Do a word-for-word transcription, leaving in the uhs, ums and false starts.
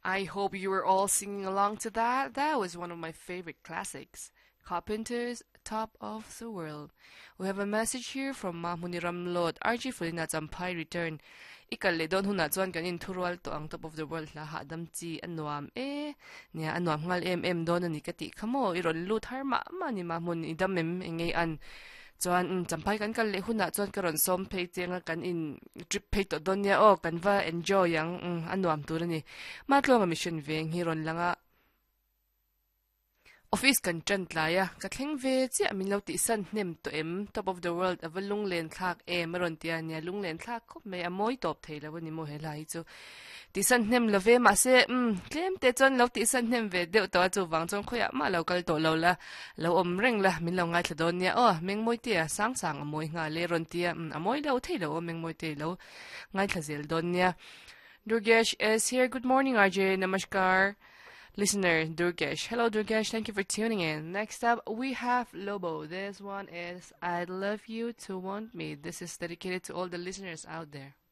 I hope you were all singing along to that. That was one of my favorite classics. Carpenter's Top of the World. We have a message here from Mahmuniram Lord. R G Fulina Zampai return. Ikalle don huna chuan kan in thurual to ang Top of the World la hadam chi anwam e nia anwam ngal em em don ani kati khamo iron lut har ma ma ni mahmun idam em engei an chuan champai kan kal le huna chuan karon som phei chenga kan in trip phei to donya o kan va enjoy yang anwam turani matlonga mission veng hiron langa office kan chan tlaya ka thleng ve chi amin lo ti san hnem to em Top of the World avalung len thak e maron tia nia lung len thak khop me amoi top theila woni mo helai chu ti san hnem lo ve ma se um klem te chon lo ti san hnem ve de to chu wang chong khoya ma lo kal to lo la lo om reng la min lo ngai thadon nia o meng moi tia sang sang amoi nga le ron tia amoi lo theilo meng moi te lo ngai thazel don nia Durgesh is here. Good morning, R J. Namaskar. Listener Durgesh. Hello, Durgesh. Thank you for tuning in. Next up, we have Lobo. This one is I'd Love You to Want Me. This is dedicated to all the listeners out there.